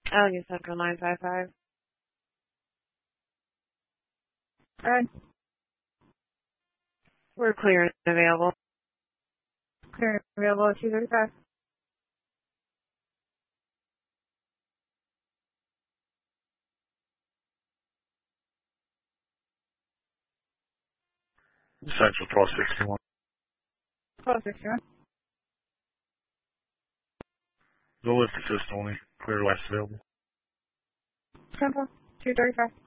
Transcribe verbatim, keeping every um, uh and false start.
Allegheny Central nine five five. Alright. We're clear and available. Clear and available at two thirty-five. Central twelve sixty-one. twelve sixty-one. The lift assist only. Clear last available. Central two thirty-five.